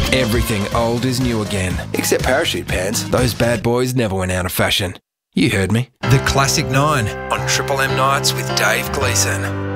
Everything old is new again, except parachute pants. Those bad boys never went out of fashion. You heard me. The Classic 9 on Triple M Nights with Dave Gleeson.